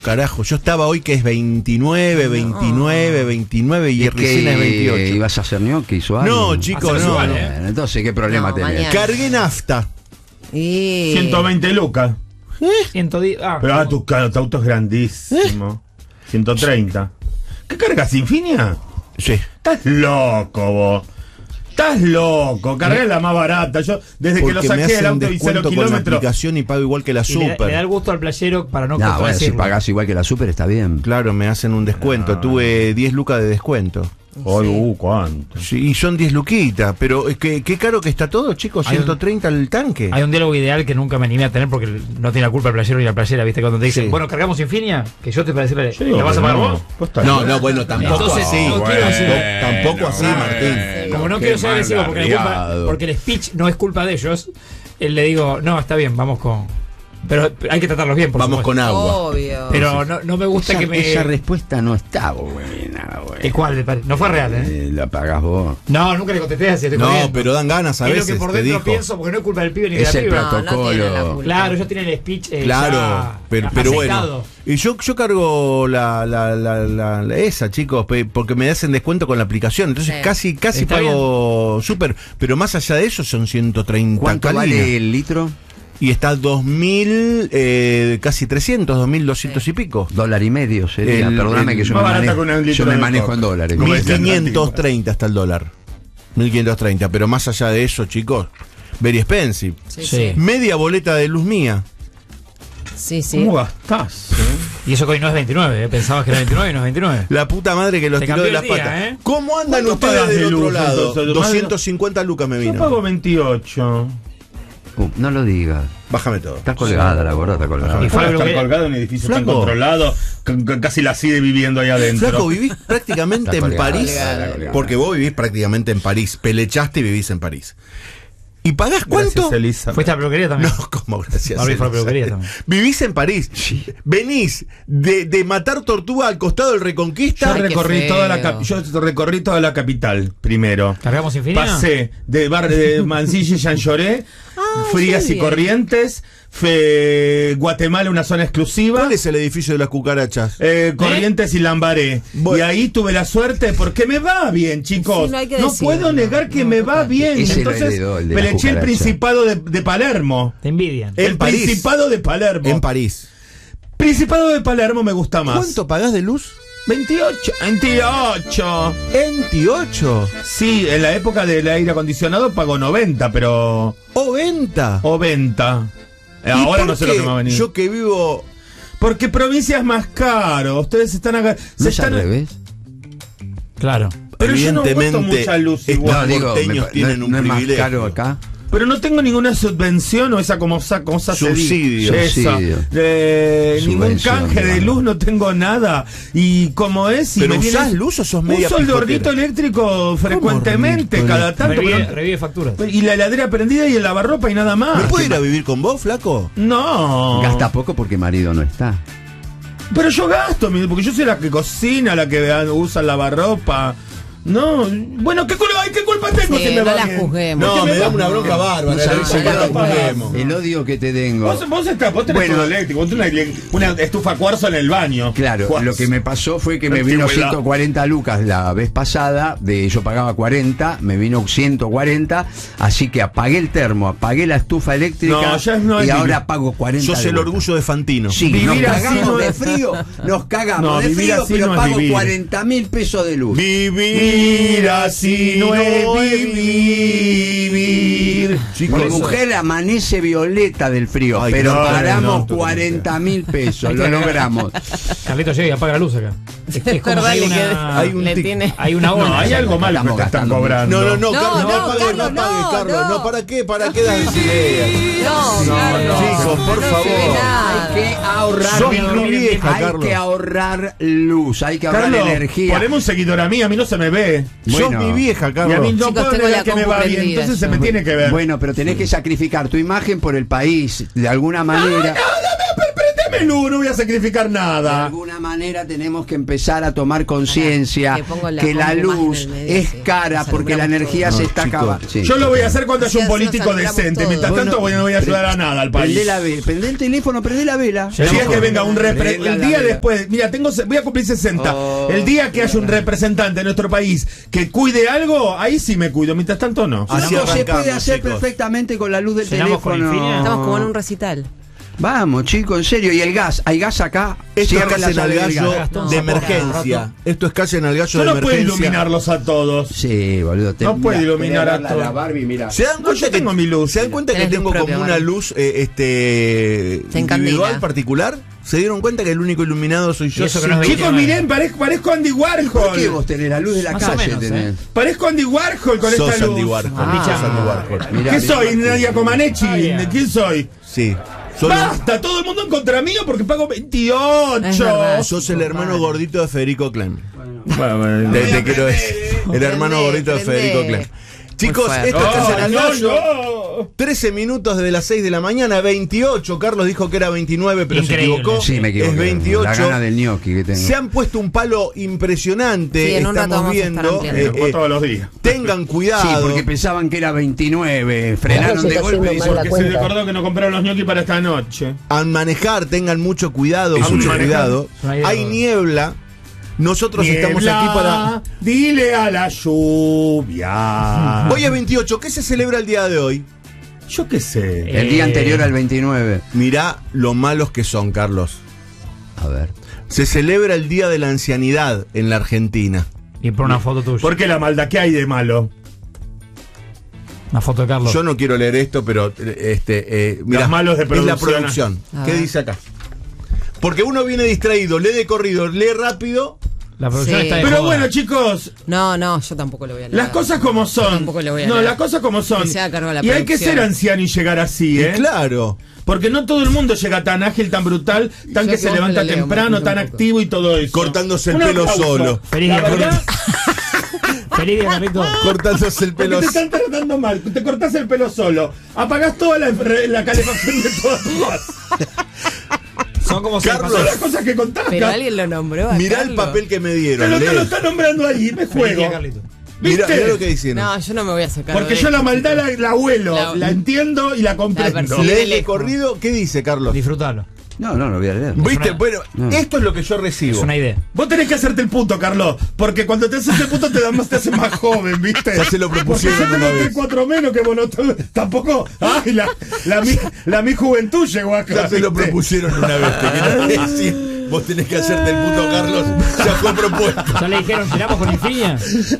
Carajo, yo estaba hoy que es 29 y recién es 28. ¿Ibas a hacer ñoquis o algo? No, chicos, no. Bueno, entonces, ¿qué problema tenés? mañana. Cargué nafta. 120 lucas. 110. Pero tu auto es grandísimo. 130. ¿Qué cargas, Infinia? Sí. Estás loco, vos. Estás loco. Cargá la más barata. Yo, desde que lo Porque me saqué del hacen auto y 0 descuento con la kilómetros. aplicación y pago igual que la Y le Super. da el gusto al playero para no No, bueno, si contradecirlo. pagás igual que la Super está bien. Claro, me hacen un descuento. Tuve 10 lucas de descuento. Ay, ¿cuánto? Sí, y son 10 luquitas. Pero es que qué caro que está todo, chicos. Hay un- 130 el tanque. Hay un diálogo ideal que nunca me animé a tener porque no tiene la culpa el playero ni la playera, ¿viste? Cuando te dicen, Sí. bueno, cargamos Infinia, que yo te para decirle, Yo digo ¿la vas a que pagar no. vos? Vos estás No, loco. no, bueno, tampoco Entonces, así. no quiero decir- Tampoco así, Martín. Como no Qué quiero ser mal agresivo porque, la culpa- arriado. porque el speech no es culpa de ellos, le digo, no, está bien, vamos con... Pero hay que tratarlos bien, por Vamos con supuesto. agua. Obvio. Pero no me gusta que me... Esa respuesta no está buena, güey. ¿Y cuál? No fue real, ¿eh? La pagás vos. No, nunca le contesté así, estoy No, corriendo. pero dan ganas a es veces. lo que por te dentro dijo. pienso, porque no es culpa del pibe ni de Es la el piba. protocolo. No tiene la culpa. Claro, yo tenía el speech Claro, ya pero bueno. aceitado. Y yo cargo esa, chicos, porque me hacen descuento con la aplicación. Entonces Sí. casi Está pago súper. Pero más allá de eso son 130 ¿Cuánto calinas. vale el litro? Y está 2000, casi 300, 2200 y pico. $1.50 sería. Perdóname que yo más me barata manejo, que un litro yo me de manejo coca. en dólares. Como decía 1530 está el dólar. 1530. Pero más allá de eso, chicos, very expensive. Sí, Sí. sí. Media boleta de luz mía. Sí, sí. ¿Cómo gastás? Y eso que hoy no es 29, pensabas que era 29 y no es 29. La puta madre que los Te tiró cambió de el las día, patas. ¿eh? ¿Cómo andan ¿Cuánto ustedes pagas de del otro luz, lado? entonces? 250 lucas me Yo vino. pago 28. No lo digas. Bájame todo. Está colgada la gorda, está colgada. Y fue algo Estar que- colgado en un edificio tan Flaco. controlado, casi la sigue viviendo ahí adentro. Flaco, vivís prácticamente Está en colgada, París. está colgada. Porque vos vivís prácticamente en París. Pelechaste y vivís en París. ¿Y pagás cuánto? Gracias, Elisa. Fuiste a la peluquería también. No, ¿cómo? Gracias. Abrí fue a la Elisa. peluquería también. Vivís en París. Venís de matar tortuga al costado del Reconquista. Yo Ay, qué recorrí feo. yo recorrí toda la capital primero. ¿Cargamos Infinia? Pasé de Mansilla y Jean Lloré, Frías sí, y Corrientes, Guatemala, una zona exclusiva. ¿Cuál es el edificio de las cucarachas? Corrientes y Lambaré. Bueno. Y ahí tuve la suerte porque me va bien, chicos. Sí, no hay que no decirlo. puedo negar que No, me va total. bien. Ese lo Entonces heredó, el de me la le eché el cucaracha. Principado de Palermo. Te envidian. En El París. Principado de Palermo. En París. Principado de Palermo me gusta más. ¿Cuánto pagás de luz? 28. 28. 28. Sí, en la época del aire acondicionado pago 90, pero... O 20. O 20. Ahora no sé lo que me va a venir. Yo que vivo. Porque provincia es más caro. Ustedes están acá... ¿No es al revés? Claro. Pero yo no evidentemente, boto mucha luz estos igual. porteños tienen un ¿no es más privilegio. caro acá? Pero no tengo ninguna subvención o esa como cosa Subsidio. Subsidio. Ningún Subvención, canje de digamos. luz, no tengo nada. Y como es... Y ¿Pero me viene- usás luz o sos media Uso el pijotera? hornito eléctrico frecuentemente, hornito cada tanto. Revive, pero- revive facturas. y la heladera prendida y el lavarropa y nada más. ¿No puedo ir a vivir con vos, flaco? No. Gasta poco porque marido no está. Pero yo gasto, porque yo soy la que cocina, la que usa el lavarropa. No, bueno, ¿qué culpa tengo Sí, si me no va la bien? juzguemos. No, Porque me da va- una bronca bárbara. No sabés ¿por qué el la odio. juzguemos? El odio que te tengo. Vos tenés Bueno. todo eléctrico, vos tenés una estufa cuarzo en el baño. Claro, Cuarzo. lo que me pasó fue que me vino Antigüedad. 140 lucas la vez pasada, yo pagaba 40, me vino 140, así que apagué el termo, apagué la estufa eléctrica No, ya no y es ahora vivir. pago 40. Sos de el vuelta. orgullo de Fantino. Sí, Vivir nos así cagamos no de es- frío, nos cagamos No, de vivir frío, así pero no es pago vivir. 40.000 pesos de luz. Vivir así no es vivir. Chicos, Mi mujer amanece violeta del frío, Ay, pero no, pagamos no, 40.000 pesos, lo logramos. Carlito llega y apaga la luz acá. Es como que Verdad, hay le una, queda- hay un le tic. tiene... hay una No, ola. hay algo mal que Estamos te están gastando. cobrando. No, No, Carlos, no, apagues, Carlos, no apagues, no, Carlos. no. No, ¿para qué? ¿Para qué das ideas? No, Carlos, chicos, por no se favor. ve nada. Hay que ahorrar Sos luz. mi vieja, Hay Carlos. que ahorrar luz, hay que ahorrar Carlos, energía. poneme un seguidor a mí no se me ve. Sos Bueno. mi vieja, Y a Carlos. mí no Chicos, puedo tengo negar la que me compu va bien, prendida entonces yo. se me tiene que ver. Bueno, pero tenés que sacrificar tu imagen por el país, de alguna manera. dame luz, no voy a sacrificar De nada. alguna manera tenemos que empezar a tomar conciencia Pará, que pongo la que la compu más en luz el medio, es sí. cara Nos porque la alumbramos energía todos. se No, está chicos. acabando. Sí. Yo lo voy a hacer cuando haya un Así nos político alumbramos decente. todos. Mientras tanto, Bueno, no voy a ayudar a nada al país. Prende la vela, prende el teléfono, prende la vela. El día que venga un Prende la el día vela. después, mira, voy a cumplir 60. Oh, El día que haya un representante de nuestro país que cuide algo, ahí sí me cuido. Mientras tanto, no. Así No, se arrancamos, puede hacer chicos. perfectamente con la luz del ¿Cenamos con teléfono. Infinia? Estamos como en un recital. Vamos, chicos, en serio. ¿Y el gas? ¿Hay gas acá? Esto es Cierren la Calle en llave al del gallo gas. No, de no, emergencia. Esto es Calle en al gallo Yo de no puedo emergencia. iluminarlos a todos. Sí, boludo. No puede iluminar a la todos. Barbie, mira. ¿Se dan No, cuenta yo tengo mi luz. ¿Se dan cuenta que Tenés luz tengo propia, como una Barbie. luz Te encandila. individual particular? ¿Se dieron cuenta que el único iluminado soy yo? Y eso que Sí, no es Chicos, 29. miren, parezco Andy ¿Por qué Warhol. vos tenés la luz de la Más o calle? menos, tenés? Parezco Andy Warhol con sos esta luz. Andy Warhol. Ah. Sos Andy Warhol. Mirá, ¿Qué mirá. soy? Nadia Comaneci. Ah, ¿Quién soy? Sí. Solo- Basta, todo el mundo en contra mío porque pago 28. Es verdad. sos el hermano gordito de Federico Clem. Bueno, Te quiero decir. El hermano Prende, gordito de prende. Federico Clem. Chicos, fuerte. esto es Calle en al no, gallo. no. 13 minutos desde las 6 de la mañana, 28. Carlos dijo que era 29, pero Increíble. se equivocó. Sí, me equivoqué. Es 28. La gana del gnocchi que tengo. Se han puesto un palo impresionante. Sí, en un rato Estamos vamos a estar viendo. ampliando. Como todos los días. Tengan cuidado. Sí, porque pensaban que era 29. Frenaron de golpe y haciendo mal la Porque se recordó que no compraron los ñoquis para esta noche. Al manejar, tengan mucho cuidado, Es un mucho manejar. cuidado. Una idea. Hay niebla. Nosotros estamos aquí para. Dile a la lluvia. Hoy es 28. ¿Qué se celebra el día de hoy? Yo qué sé. el día anterior al 29. Mirá lo malos que son, Carlos. A ver. Se celebra el Día de la Ancianidad en la Argentina. Y por una foto tuya. ¿Por qué la maldad? ¿Qué hay de malo? Una foto de Carlos. Yo no quiero leer esto, pero mirá, Los malos de es la producción. producción. A ¿Qué ver. dice acá? Porque uno viene distraído, lee de corrido, lee rápido. La producción Sí. está de Pero joda. bueno, chicos, No, yo tampoco lo voy a leer. las cosas como son. tampoco lo voy a No, leer. las cosas como son. Que se haga cargo la Y hay que producción. ser anciano y llegar así, Y ¿eh? claro. Porque no todo el mundo llega tan ágil, tan brutal, tan Yo que que se vos levanta me la leo, temprano, Martín, tan tampoco. activo y todo eso. Cortándose el Un pelo aplauso. solo. Feliz La día, verdad, Feliz día, Carlito. Cortándose el porque pelo. te están tratando mal. Te cortás el pelo solo. Apagás toda la calefacción de todas tu casa. Son como Carlos. Son las cosas que contás. Pero alguien lo nombró. a Mirá el Carlos. papel que me Te dieron. lo lee. está nombrando ahí, me Feliz juego. día, Carlito. Mirá, ¿Viste? mirá lo que dicen. No, yo no me voy a sacar. Porque yo la maldad la abuelo, la entiendo y la comprendo. percibo. Lee de de lejos. corrido. ¿Qué dice, Carlos? Disfrutalo. No, lo voy a leer. ¿Viste? una- Bueno, No. esto es lo que yo Es recibo. una idea. Vos tenés que hacerte el punto, Carlos. Porque cuando te haces el punto te haces más joven, ¿viste? Ya se lo propusieron Porque yo una tengo vez. 4 menos que vos no tampoco. Ay, mi juventud llegó acá. Ya se lo ¿viste? propusieron una vez. Te quiero decir. Vos tenés que hacerte el puto, Carlos. Ya fue propuesto. Ya le dijeron, tiramos con Infinia.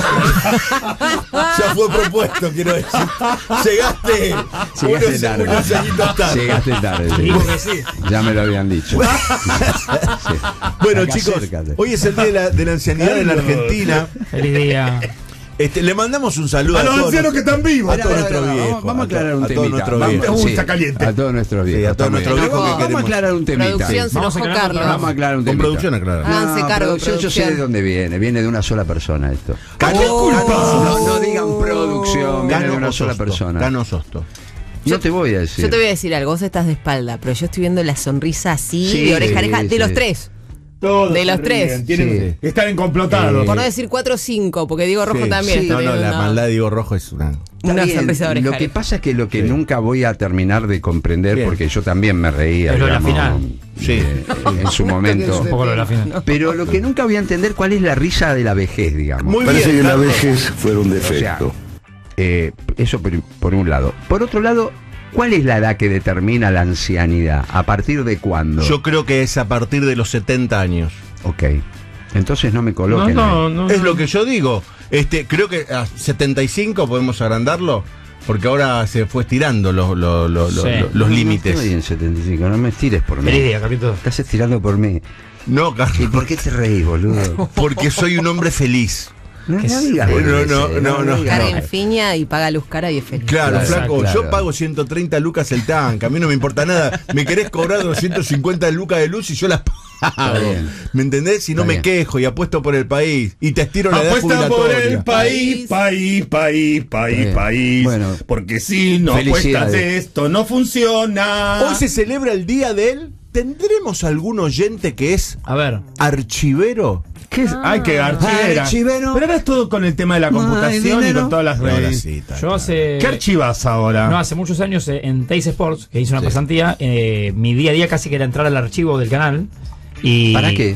Ya fue propuesto, quiero decir. Llegaste Llegaste tarde. unos añitos tarde. Llegaste tarde. sí. Digo que sí. Ya me lo habían dicho. Sí. Bueno, Acá chicos, acércate. hoy es el día de la ancianidad en la Argentina. Feliz día. Le mandamos un saludo A a los todos. ancianos que están vivos. A todos nuestros viejos. Vamos a aclarar un a todos temita. nuestros Vamos- viejos. Uy, está caliente. A todos nuestros viejos. Sí, a todos está nuestros bien. viejos que Vamos a queremos. aclarar un temita. Producción se Vamos a enojó aclarar el Carlos. Vamos a aclarar un Con temita. producción, aclarar. Háganse cargo, Producción, yo sé de producción. dónde viene de una sola persona esto. Cano- No digan producción, viene de Cano una o sola Sosto. persona. Cano Sosto. No te voy a decir. Yo te voy a decir algo, vos estás de espalda, pero yo estoy viendo la sonrisa así, Sí, de oreja a oreja, de sí. los tres. Todos De los sonríen, tres. Están encomplotados. Por no decir 4 o 5, porque Diego Rojo Sí, también sí. está No, la teniendo maldad de Diego Rojo es una. Está una bien. sonrisa de oreja Lo a que oreja. pasa es que lo que nunca voy a terminar de comprender, Bien. porque yo también me reía, Es lo de la digamos, final. Sí. en su momento. Un poco lo de la final. Pero lo que nunca voy a entender cuál es la risa de la vejez, digamos. Muy Parece bien, que la Carlos. vejez fuera un O sea, defecto. eso por un lado. Por otro lado, ¿cuál es la edad que determina la ancianidad? ¿A partir de cuándo? Yo creo que es a partir de los 70 años. Ok. Entonces no me coloquen. ahí. Es lo que yo digo. Creo que a 75 podemos agrandarlo. Porque ahora se fue estirando los Sí. los No límites. estoy en 75, no me estires por mí. Feliz día, Carlito. Estás estirando por mí. No, ¿Y Carlos. por qué te reís, boludo? Porque soy un hombre feliz. No, ¿Qué no es? digas No, boludeces, no. digas Cara boludeces. Infinia y paga luz cara y es feliz. Claro, Claro, flaco, claro. yo pago 130 lucas el tanque, a mí no me importa nada. Me querés cobrar 250 lucas de luz y yo las pago. Está bien. ¿Me entendés? Si no Está me bien. quejo y apuesto por el país y te estiro la edad Apuesta por el jubilatoria. país. Bueno. Porque si no apuestas Felicidades. esto no funciona. Hoy se celebra el día del ¿tendremos algún oyente que es A ver. archivero? ¿Qué es? Ay, que archivera. Archivero. Pero ahora es todo con el tema de la computación y dinero. con todas las Ahora redes. sí, tal Yo cual. hace. ¿Qué archivas ahora? No, hace muchos años en Teis Sports, que hice una Sí. pasantía, mi día a día casi que era entrar al archivo del canal. Y ¿Para qué?